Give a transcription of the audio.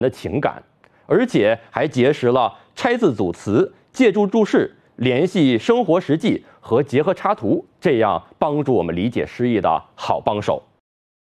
的情感，而且还结识了拆字组词、借助注释、联系生活实际和结合插图，这样帮助我们理解诗意的好帮手。